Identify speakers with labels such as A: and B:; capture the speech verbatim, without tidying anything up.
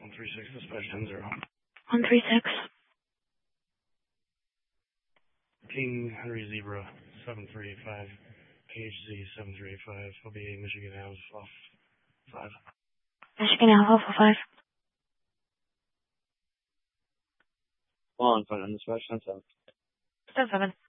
A: one three six, dispatch ten zero.
B: one three six.
A: King Henry Zebra, seven three eight five. K H Z, seven three eight five. L B A, Michigan Ave, off five.
B: Michigan Ave, Alpha five.
C: Long, fine, on dispatch ten seven.
B: ten seven.